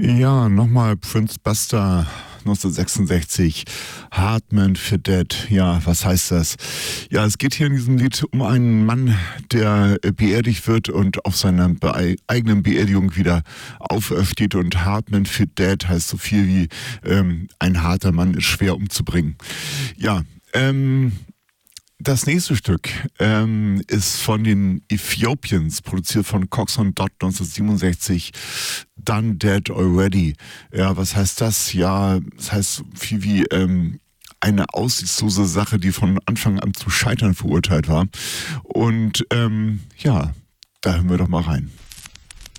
Ja, nochmal Prince Buster 1966, Hard Man for Dead. Ja, was heißt das? Ja, es geht hier in diesem Lied um einen Mann, der beerdigt wird und auf seiner eigenen Beerdigung wieder aufersteht. Und Hard Man for Dead heißt so viel wie ein harter Mann ist schwer umzubringen. Ja, das nächste Stück ist von den Ethiopians, produziert von Cox und Dodd 1967, Done Dead Already. Ja, was heißt das? Ja, das heißt so viel wie eine aussichtslose Sache, die von Anfang an zu scheitern verurteilt war. Und ja, da hören wir doch mal rein.